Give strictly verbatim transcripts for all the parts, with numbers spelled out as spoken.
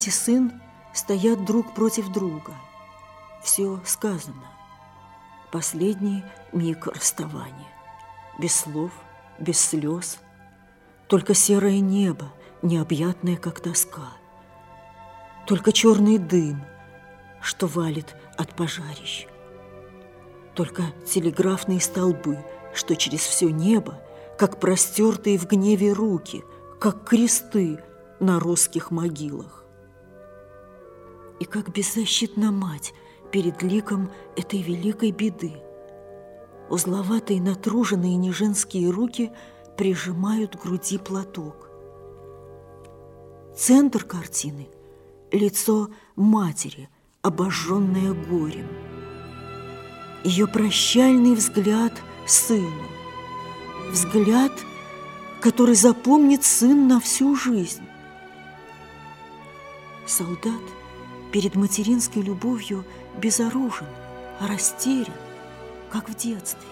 И сын стоят друг против друга. Все сказано. Последний миг расставания. Без слов, без слез. Только серое небо, необъятное, как тоска. Только черный дым, что валит от пожарищ. Только телеграфные столбы, что через все небо, как простертые в гневе руки, как кресты на русских могилах. И как беззащитна мать перед ликом этой великой беды. Узловатые, натруженные неженские руки прижимают к груди платок. Центр картины – лицо матери, обожженное горем. Ее прощальный взгляд сыну. Взгляд, который запомнит сын на всю жизнь. Солдат перед материнской любовью безоружен, растерян, как в детстве.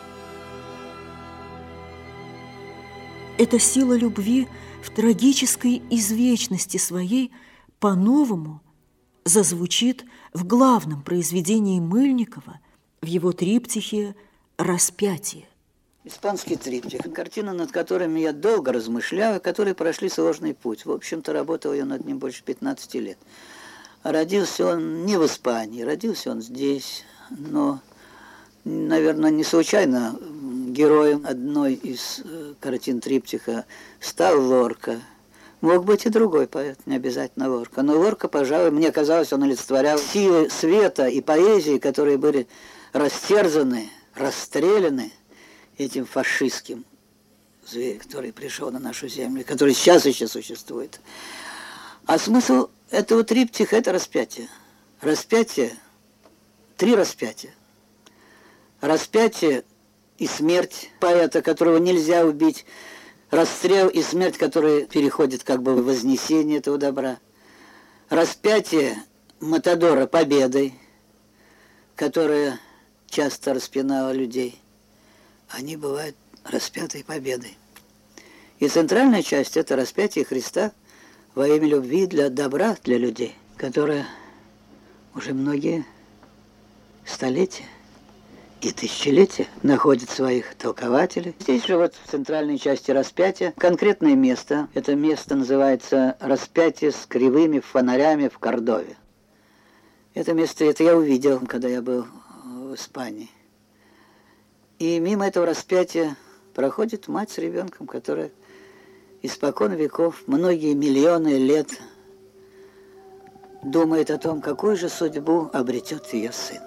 Эта сила любви в трагической извечности своей по-новому зазвучит в главном произведении Мыльникова, в его триптихе «Распятие». Испанский триптих. Картина, над которыми я долго размышляю, которые прошли сложный путь. В общем-то, работал я над ним больше пятнадцати лет. Родился он не в Испании, родился он здесь, но, наверное, не случайно героем одной из картин триптиха стал Лорка. Мог быть и другой поэт, не обязательно Лорка. Но Лорка, пожалуй, мне казалось, он олицетворял силы света и поэзии, которые были растерзаны, расстреляны этим фашистским зверем, который пришел на нашу землю, который сейчас еще существует. А смысл этого триптиха – это распятие. Распятие, три распятия. Распятие и смерть поэта, которого нельзя убить. Расстрел и смерть, которые переходят как бы в вознесение этого добра. Распятие Матадора победой, которая часто распинала людей. Они бывают распятой победой. И центральная часть – это распятие Христа во имя любви для добра для людей, которое уже многие столетия и тысячелетия находит своих толкователей. Здесь же вот в центральной части распятия конкретное место. Это место называется «Распятие с кривыми фонарями в Кордове». Это место это я увидел, когда я был в Испании. И мимо этого распятия проходит мать с ребенком, которая испокон веков, многие миллионы лет думает о том, какую же судьбу обретет ее сын.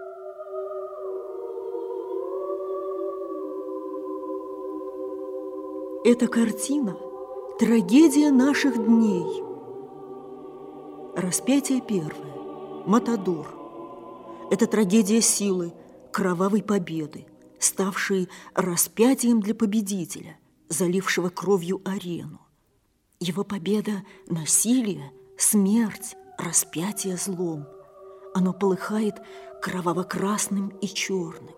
Эта картина – трагедия наших дней. Распятие первое. Матадор. Это трагедия силы, кровавой победы, ставшей распятием для победителя, залившего кровью арену. Его победа – насилие, смерть, распятие злом. Оно полыхает кроваво-красным и черным.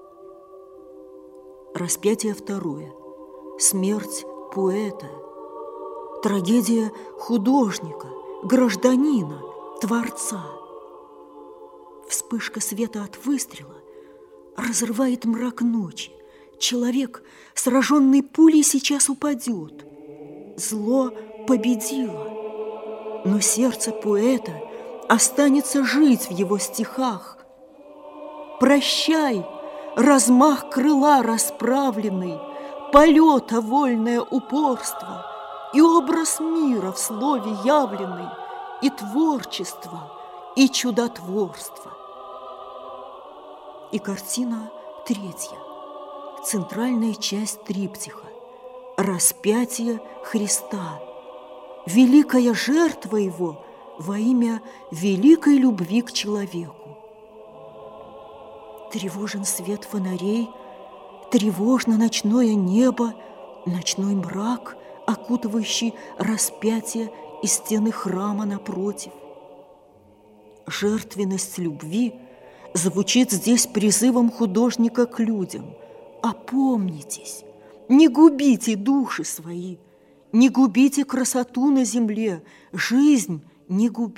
Распятие второе. Смерть поэта. Трагедия художника, гражданина, творца. Вспышка света от выстрела разрывает мрак ночи. Человек, сраженный пулей, сейчас упадет. Зло победило. Но сердце поэта останется жить в его стихах. Прощай, размах крыла расправленный, полета вольное упорство, и образ мира в слове явленный, и творчество, и чудотворство. И картина третья. Центральная часть триптиха – распятие Христа, великая жертва Его во имя великой любви к человеку. Тревожен свет фонарей, тревожно ночное небо, ночной мрак, окутывающий распятие и стены храма напротив. Жертвенность любви звучит здесь призывом художника к людям. Опомнитесь, не губите души свои, не губите красоту на земле, жизнь не губи.